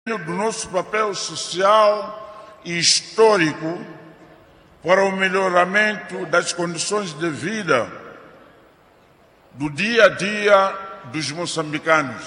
do nosso papel social e histórico para o melhoramento das condições de vida do dia a dia dos moçambicanos.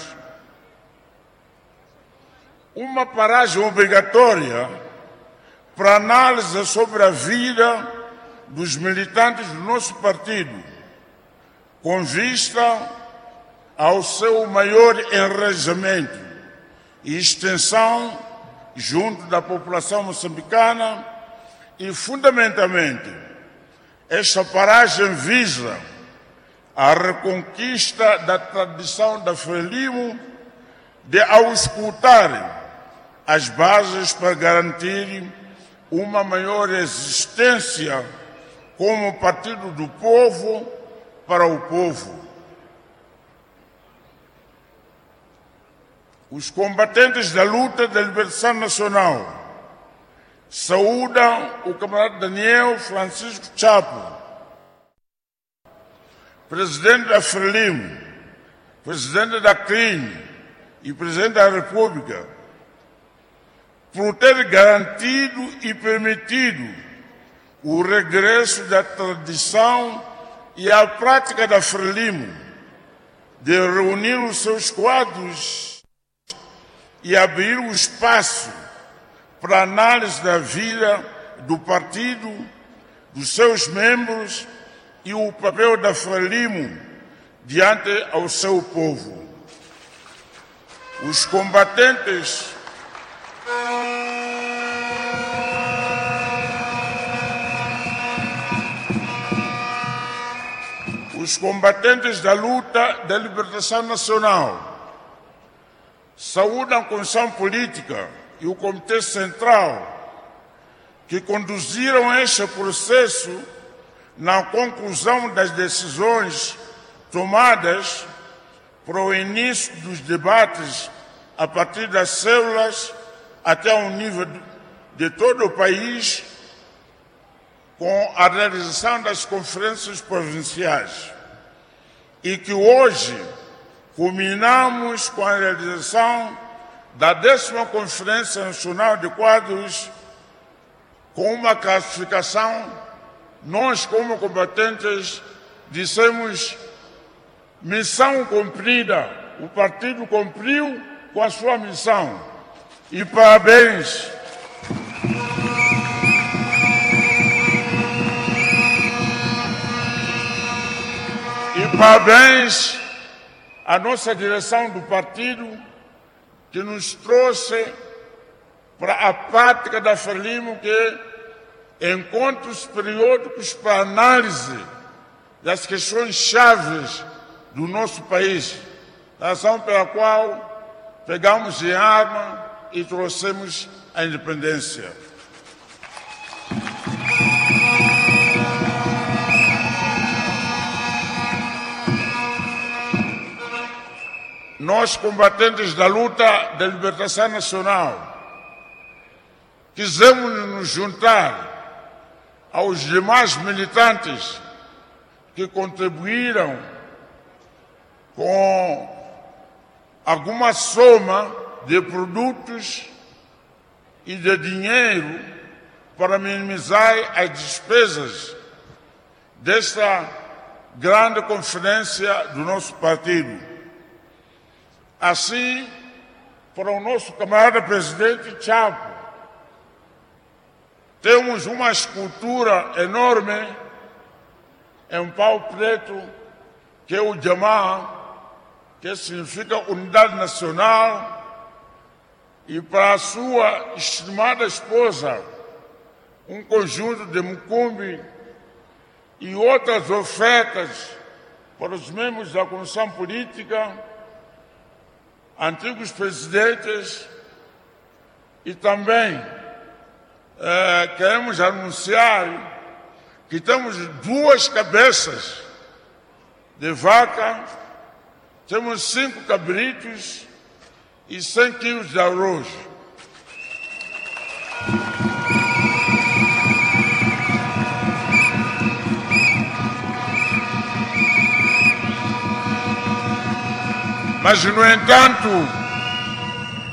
Uma paragem obrigatória para análise sobre a vida dos militantes do nosso partido, com vista ao seu maior enraizamento e extensão junto da população moçambicana e, fundamentalmente, esta paragem visa a reconquista da tradição da Frelimo de auscultar as bases para garantir uma maior existência como partido do povo para o povo. Os combatentes da luta da libertação nacional saúdam o camarada Daniel Francisco Chapo, presidente da Frelimo, presidente da CRIM e presidente da República, por ter garantido e permitido o regresso da tradição e a prática da Frelimo de reunir os seus quadros e abrir o espaço para análise da vida do partido, dos seus membros e o papel da Frelimo diante ao seu povo. Os combatentes da luta da libertação nacional saúdam a Comissão Política e o Comitê Central que conduziram este processo na conclusão das decisões tomadas para o início dos debates a partir das células até ao nível de todo o país, com a realização das conferências provinciais, e que hoje culminamos com a realização da 10ª Conferência Nacional de Quadros, com uma classificação. Nós, como combatentes, dissemos: missão cumprida, o partido cumpriu com a sua missão. E parabéns. E parabéns à nossa direção do partido, que nos trouxe para a prática da Frelimo, que encontros periódicos para análise das questões chaves do nosso país, razão pela qual pegamos em arma e trouxemos a independência. Nós, combatentes da luta da libertação nacional, quisemos nos juntar aos demais militantes que contribuíram com alguma soma de produtos e de dinheiro para minimizar as despesas desta grande conferência do nosso partido. Assim, para o nosso camarada presidente Chapo, temos uma escultura enorme em pau preto, que é o Jamá, que significa Unidade Nacional, e para a sua estimada esposa, um conjunto de mucumbi e outras ofertas para os membros da Comissão Política, antigos presidentes, e também queremos anunciar que temos 2 cabeças de vaca, temos 5 cabritos e 100 quilos de arroz. Mas, no entanto,